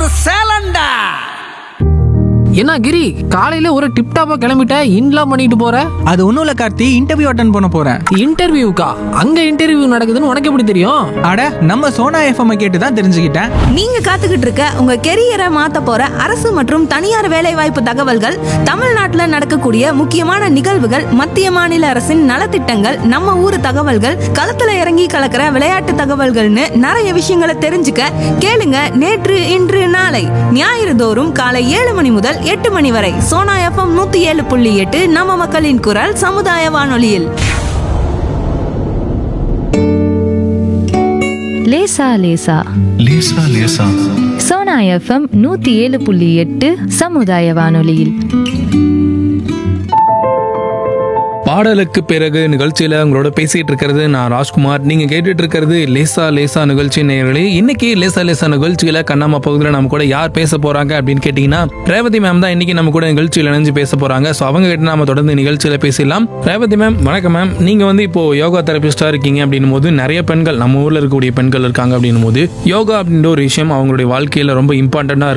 சேலண்டா. என்ன கிரி, காலையில ஒரு டிப்டாப்பா கிளம்பிட்ட, இன்லாம் பண்ணிட்டு போற? அது ஒன்றும் இல்லை கார்த்தி, இன்டர்வியூ அட்டன் பண்ண போகிறேன். இன்டர்வியூக்கா? அங்க இன்டர்வியூ நடக்குதுன்னு உனக்கு எப்படி தெரியும்? அட, நம்ம சோனா எஃப்எம் கேட்டு தான் தெரிஞ்சுக்கிட்டேன். நீங்க காத்துக்கிட்டு இருக்க உங்க கெரியரை மாத்த போற அரசு மற்றும் தனியார் வேலைவாய்ப்பு தகவல்கள், தமிழ்நாட்டுல நடக்கக்கூடிய முக்கியமான நிகழ்வுகள், மத்திய மாநில அரசின் நலத்திட்டங்கள், நம்ம ஊர் தகவல்கள், களத்துல இறங்கி கலக்கிற விளையாட்டு தகவல்கள்னு நிறைய விஷயங்களை தெரிஞ்சுக்க கேளுங்க. நேற்று இன்று நாளை ஞாயிறு தோறும் காலை 7 மணி முதல் 8 மணி வரை சோனா எஃப்எம் 107.8 நம்ம மக்களின் குரல் சமுதாய வானொலியில். லேசா லேசா லேசா லேசா சோனா எஃப்எம் 107.8 சமுதாய வானொலியில். பாடலுக்கு பிறகு நிகழ்ச்சியில உங்களோட பேசிட்டு இருக்கிறது நான் ராஜ்குமார். நீங்க கேட்டுட்டு இருக்கிறது லேசா லேசா நிகழ்ச்சி நேயர்களே. இன்னைக்கு லேசா லேசா நிகழ்ச்சியில கண்ணம்மா பகுதியில் நம்ம கூட யார் பேச போறாங்க அப்படின்னு கேட்டீங்கன்னா, ரேவதி மேம் தான் இன்னைக்கு நம்ம கூட நிகழ்ச்சியில் இணைஞ்சு பேச போறாங்க. ஸோ அவங்க கிட்ட நாம தொடர்ந்து நிகழ்ச்சியில பேசலாம். ரேவதி மேம், வணக்கம் மேம். நீங்க இப்போ யோகா தெரபிஸ்டா இருக்கீங்க அப்படின்னும் போது, நிறைய பெண்கள் நம்ம ஊர்ல இருக்கக்கூடிய பெண்கள் இருக்காங்க அப்படின்னும் போது, யோகா அப்படின்ற ஒரு விஷயம் அவங்களுடைய வாழ்க்கையில ரொம்ப இம்பார்ட்டண்டா